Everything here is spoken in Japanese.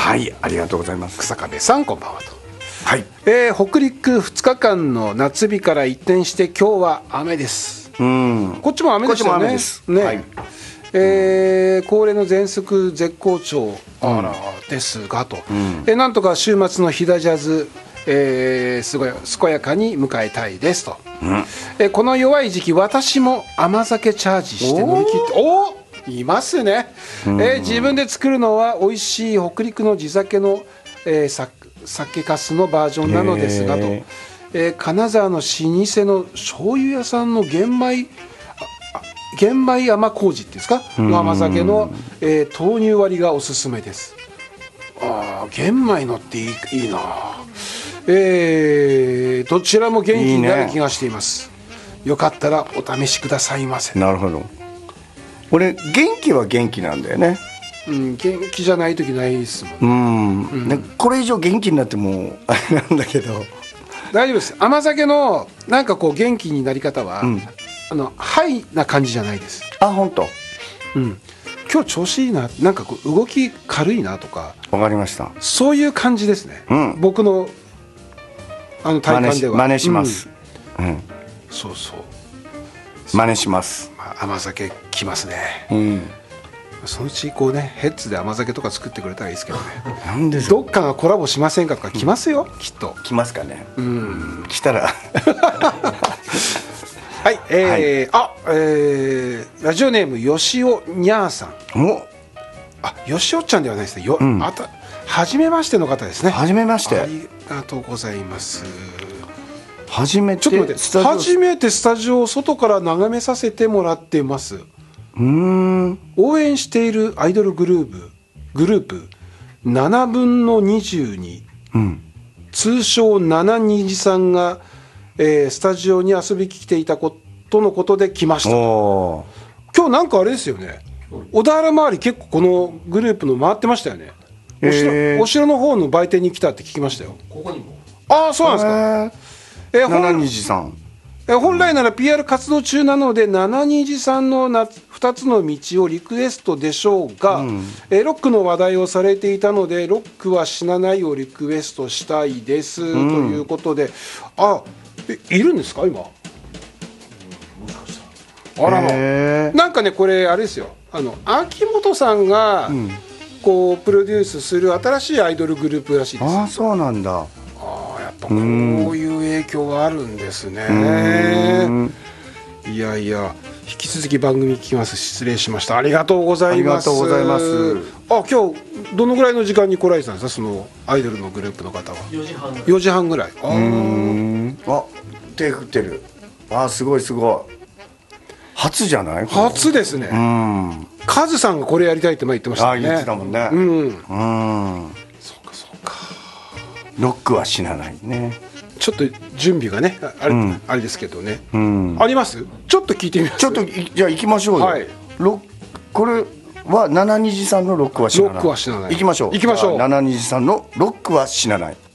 はい、ありがとうございます。 草壁さんこんばんはと。 はい、 北陸2日間の夏日から一転して今日は雨です。こっちも雨でしたよね。 こっちも雨ですね、 はい。 恒例の全速絶好調ですがと、なんとか週末の飛騨ジャズ、健やかに迎えたいですと、この弱い時期私も甘酒チャージして乗り切っていますね、自分で作るのは美味しい北陸の地酒の、酒粕のバージョンなのですがと、金沢の老舗の醤油屋さんの玄米甘麹っていうんですかの甘酒の、豆乳割りがおすすめです。玄米のっていいな。どちらも元気になる気がしています。よかったらお試しくださいませ。 なるほど。俺元気は元気なんだよね。 元気じゃない時ないですもん。 ね、これ以上元気になってもあれなんだけど大丈夫です。甘酒のなんかこう元気になり方は、ハイな感じじゃないです。 本当。 今日調子いいな、なんかこう動き軽いなとか。 わかりました。 そういう感じですね。僕の体感では真似します。 そうそう。 真似します。 甘酒きますね。そのうちこうねヘッズで甘酒とか作ってくれたらいいですけどね。 なんでどっかがコラボしませんかとか来ますよ、きっと。 来ますかね。来たらはい、ラジオネームよしおにゃーさん。よしおちゃんではないですね。はじめましての方ですね。 はじめまして。 ありがとうございます。 初めてちょっと待って、初めてスタジオを外から眺めさせてもらってます。応援しているアイドルグループ7分の22、通称七虹さんが、スタジオに遊びに来ていたことのことで来ました。今日なんかあれですよね、小田原周り結構このグループの回ってましたよね。お城の方の売店に来たって聞きましたよ。ここにも。そうなんですか。 七虹さん、 本来なら PR 活動中なので七虹さんの2つの道をリクエストでしょうが、ロックの話題をされていたのでロックは死なないをリクエストしたいです、ということで。いるんですか今。なんかねこれあれですよ、秋元さんが、こうプロデュースする新しいアイドルグループらしいです。 そうなんだ。 やっぱこういう影響があるんですね。いやいや、引き続き番組聞きます。失礼しました。ありがとうございます。 ありがとうございます。 今日どのぐらいの時間に来られてたんですか、そのアイドルのグループの方は。4時半ぐらい。 手振ってる。すごいすごい。初じゃない？ 初ですね。カズさんがこれやりたいって前言ってましたね。 言ってたもんね。 そうかそうか。 ロックは死なないね。 ちょっと準備がねあれですけどね。あります？ちょっと聞いてみます。 ちょっとじゃあ行きましょうよ。これは七虹さんのロックは死なない。 ロックは死なない。 行きましょう。 行きましょう。 七虹さんのロックは死なない。